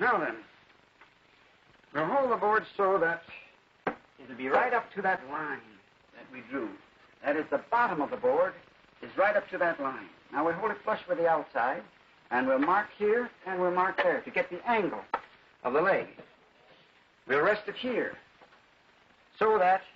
Now then, we'll hold the board so that it'll be right up to that line that we drew. That is, the bottom of the board is right up to that line. Now we'll hold it flush with the outside, and we'll mark here and we'll mark there to get the angle of the leg. We'll rest it here so that